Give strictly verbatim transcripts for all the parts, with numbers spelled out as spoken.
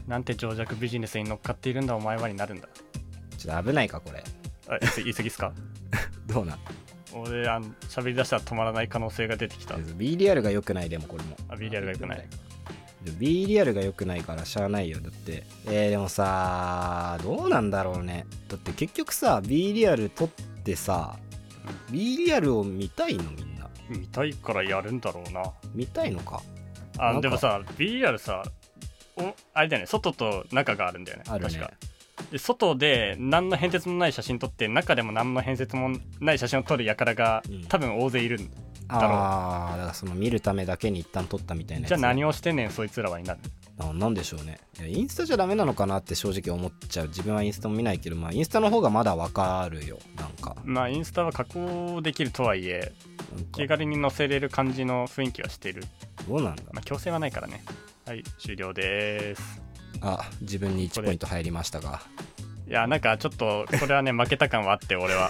なんて情弱ビジネスに乗っかっているんだお前はになるんだ。 ちょっと危ないかこれ。 あ言い過ぎっすかどうなん？ 俺あの喋り出したら止まらない可能性が出てきた。 B リアルが良くない。でもこれもあ B リアルが良くない。 B リアルが良くないからしゃあないよ。だってえー、でもさどうなんだろうね。だって結局さ B リアル取ってさ、うん、B リアルを見たいのみんな。 見たいからやるんだろうな。 見たいのか。 あでもさ B リアルさおあれだよね、外と中があるんだよね。 あるね。 確かで外で何の変哲もない写真撮って中でも何の変哲もない写真を撮る輩が、うん、多分大勢いるんだろう。 ああだからその見るためだけに一旦撮ったみたいなやつ。 じゃあ何をしてんねんそいつらはになる。 あなんでしょうね。いやインスタじゃダメなのかなって正直思っちゃう。自分はインスタも見ないけど、まあインスタの方がまだわかるよ。なんかまあインスタは加工できるとはいえ気軽に載せれる感じの雰囲気はしてる。 どうなんだ。 まあ強制はないからね。はい終了です。 あ自分にいちポイント入りましたが、 いやなんかちょっとこれはね負けた感はあって俺は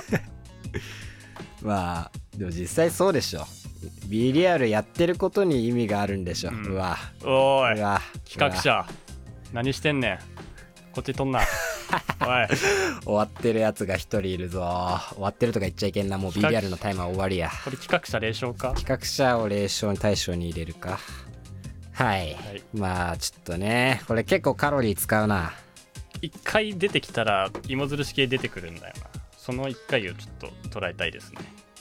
まあでも実際そうでしょ。 B リアルやってることに意味があるんでしょ、うん、うわおーいうわ企画者何してんねんこっちとんなおい終わってるやつが一人いるぞ。終わってるとか言っちゃいけんな。もう B リアルのタイムは終わりや。 これ企画者霊障か。 企画者を霊障対象に入れるか。はい、はい、まあちょっとねこれ結構カロリー使うな。 一回出てきたら芋づる式で出てくるんだよな。その一回をちょっと捉えたいですね。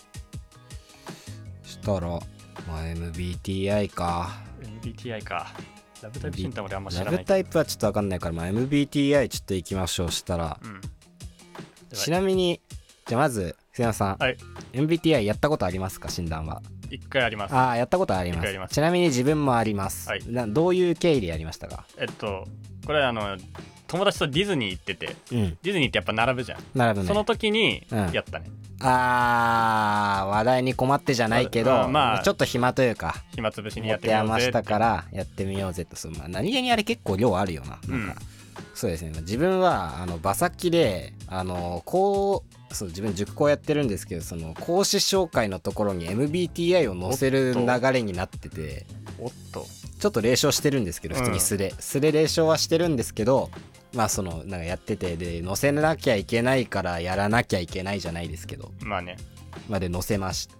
したら、まあ、エムビーティーアイ かエムビーティーアイ か。ラブタイプ診断俺あんま知らない。 ラブタイプはちょっと分かんないから、まあ、エムビーティーアイ ちょっといきましょう。したら、うん、ちなみにじゃあまず瀬山さん、はい、エムビーティーアイ やったことありますか？診断は一回あります。 ああやったことあります。ちなみに自分もあります、はい、などういう経緯でやりましたか？ えっとこれあの友達とディズニー行ってて、うん、ディズニーってやっぱ並ぶじゃん。 並ぶね。 その時にやったね、 うん、あー話題に困ってじゃないけど、まあ、ちょっと暇というか暇つぶしにやってみようぜ持て余したからやってみようぜと。そう、まあ、何気にあれ結構量あるよな。なんか、うん、そうですね。自分はあの馬先であのこうそう自分塾講やってるんですけど、その講師紹介のところに エムビーティーアイ を載せる流れになってて、 おっとちょっと霊障してるんですけど、普通に素で、うん、素で霊障はしてるんですけど、まあそのなんかやっててで載せなきゃいけないからやらなきゃいけないじゃないですけど、 まあねまで載せまして、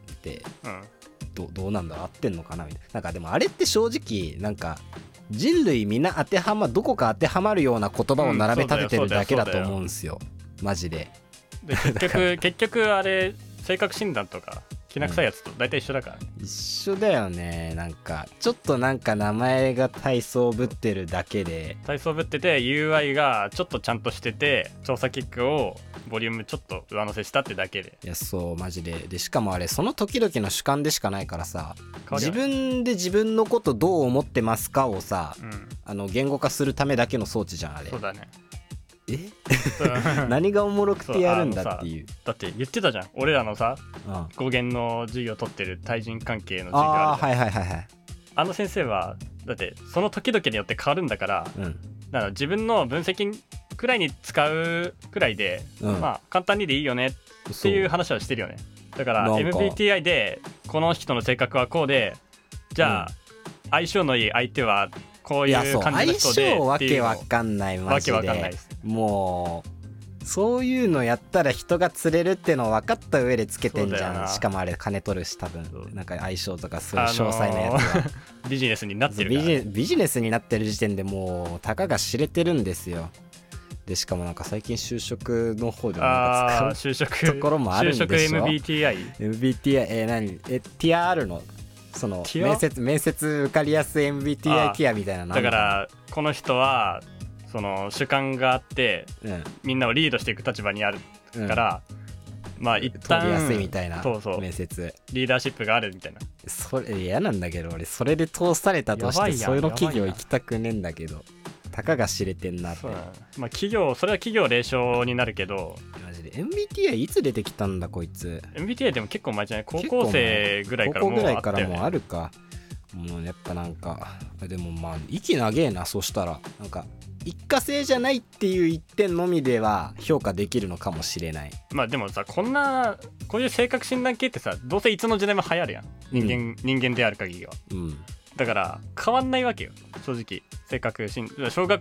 うん、 ど, どうなんだろう合ってんのかなみたいな。なんかでもあれって正直なんか人類みんな当てはまどこか当てはまるような言葉を並べ立ててるだけだと思うんですよ、うん、マジで。 で結局結局あれ性格診断とかきな臭いやつと大体一緒だから、ねうん、一緒だよね。なんかちょっとなんか名前が体操ぶってるだけで、 体操ぶってて ユーアイ がちょっとちゃんとしてて調査キックをボリュームちょっと上乗せしたってだけで。 いやそうマジで。でしかもあれその時々の主観でしかないからさ、自分で自分のことどう思ってますかをさ、うん、あの言語化すするためだけの装置じゃんあれ。 そうだね。 え何がおもろくてやるんだっていう。 だって言ってたじゃん俺らのさ、うん、語源の授業を取ってる対人関係の授業あるじゃん。 あ、はいはいはいはい。 あの先生はだってその時々によって変わるんだから、うん、だから自分の分析くらいに使うくらいで、うん、まあ簡単にでいいよねっていう話はしてるよね。だから エムビーティーアイ でこの人の性格はこうで、じゃあ、うん、相性のいい相手はこういう感じの人でっていうのを。 相性わけわかんないマジで。わけわかんないです。もうそういうのやったら人が釣れるっての分かった上でつけてんじゃん。しかもあれ金取るし多分なんか相性とかそういう詳細なやつは、あのー、ビジネスになってるから、 ビジ、ビジネスになってる時点でもうたかが知れてるんですよ。でしかもなんか最近就職の方でもなんか使う就職ところもあるんでしょ。就職エムビーティーアイエムビーティーアイ えー、何え ティア R のその面接面接受かりやすい エムビーティーアイ ティアみたいなの。 だからこの人はその主観があって、うん、みんなをリードしていく立場にあるから、うん、まあ一旦通りやすいみたいな。 そうそう面接リーダーシップがあるみたいな。 それ嫌なんだけど俺それで通されたとしてそういうの企業行きたくねえんだけど、たかが知れてんなって。 まあ企業それは企業霊障になるけど、 マジで エムビーティーアイ いつ出てきたんだこいつ。 エムビーティーアイ でも結構前じゃない？高校生ぐらいからもうあったよね。高校ぐらいからもうあるか。もうやっぱなんかでもまあ息長えな。そしたらなんか一過性じゃないっていう一点のみでは評価できるのかもしれない。 まあでもさこんなこういう性格診断系ってさどうせいつの時代も流行るやん人間、うん、人間である限りは、うん、だから変わんないわけよ正直性格診小学